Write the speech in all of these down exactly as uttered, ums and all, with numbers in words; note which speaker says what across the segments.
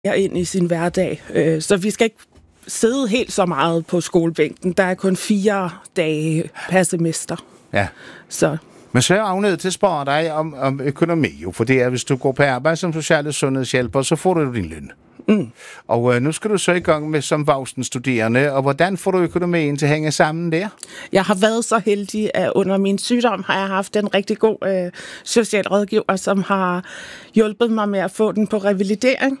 Speaker 1: ind i sin hverdag. Øh, så vi skal ikke sidde helt så meget på skolebænken. Der er kun fire dage per semester.
Speaker 2: Ja.
Speaker 1: Så...
Speaker 2: Men så er jeg jo nødt til at spørge dig om, om økonomi, jo, for det er, hvis du går på arbejde som social- sundhedshjælper, så får du din løn.
Speaker 1: Mm.
Speaker 2: Og øh, nu skal du så i gang med som voksenstuderende, og hvordan får du økonomien til at hænge sammen der?
Speaker 1: Jeg har været så heldig, at under min sygdom har jeg haft en rigtig god øh, socialrådgiver, som har hjulpet mig med at få den på revalidering.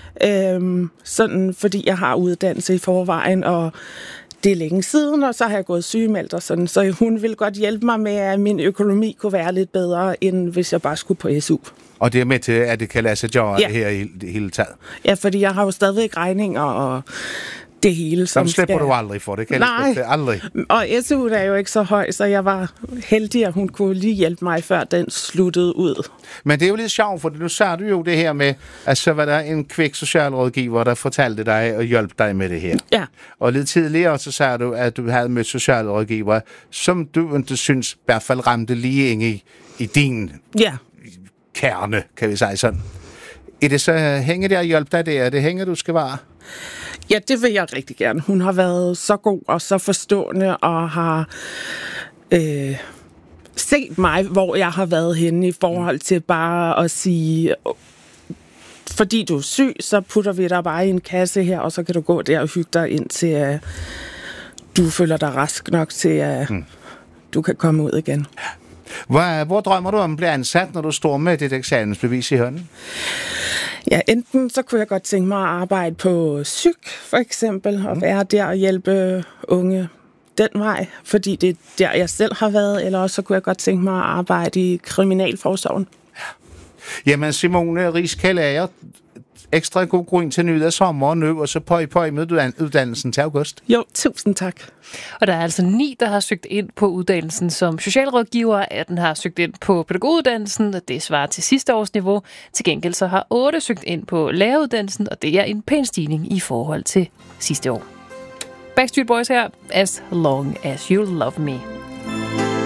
Speaker 1: Øhm, sådan, fordi jeg har uddannelse i forvejen, og det er længe siden, og så har jeg gået sygemeldt og sådan, så hun vil godt hjælpe mig med, at min økonomi kunne være lidt bedre, end hvis jeg bare skulle på S U.
Speaker 2: Og det er med til, at det kan lade sig gøre
Speaker 1: ja.
Speaker 2: det her i det hele taget?
Speaker 1: Ja, fordi jeg har jo stadigvæk regninger og det hele, som
Speaker 2: Dem slipper
Speaker 1: skal...
Speaker 2: du aldrig for, det kan
Speaker 1: Nej.
Speaker 2: jeg aldrig.
Speaker 1: Og S U'en er jo ikke så høj, så jeg var heldig, at hun kunne lige hjælpe mig, før den sluttede ud.
Speaker 2: Men det er jo lidt sjovt, for nu sagde du jo det her med, at så var der en kvik socialrådgiver, der fortalte dig og hjalp dig med det her.
Speaker 1: Ja.
Speaker 2: Og lidt tidligere, så sagde du, at du havde mødt socialrådgiver, som du ikke synes, i hvert fald ramte lige ind i, i din
Speaker 1: ja.
Speaker 2: kerne, kan vi sige sådan. Er det så hænger der og hjælp dig der? Er det hænger, du skal være?
Speaker 1: Ja, det vil jeg rigtig gerne. Hun har været så god og så forstående og har øh, set mig, hvor jeg har været henne i forhold til bare at sige, fordi du er syg, så putter vi dig bare i en kasse her, og så kan du gå der og hygge dig ind til, at du føler dig rask nok til, at mm. du kan komme ud igen.
Speaker 2: Hvor, hvor drømmer du om at blive ansat, når du står med dit eksamensbevis i hånden?
Speaker 1: Ja, enten så kunne jeg godt tænke mig at arbejde på psyk, for eksempel, og være der og hjælpe unge den vej, fordi det er der, jeg selv har været, eller også så kunne jeg godt tænke mig at arbejde i kriminalforsorgen.
Speaker 2: Ja. Jamen, Simone Riis-Kjær, ekstra god grund til nyt af sommeren nu, og så pøj pøj med uddannelsen til august.
Speaker 1: Jo, tusind tak.
Speaker 3: Og der er altså ni, der har søgt ind på uddannelsen som socialrådgiver. atten har søgt ind på pædagoguddannelsen, og det svarer til sidste års niveau. Til gengæld så har otte søgt ind på læreruddannelsen, og det er en pæn stigning i forhold til sidste år. Backstreet Boys her, As Long As You Love Me.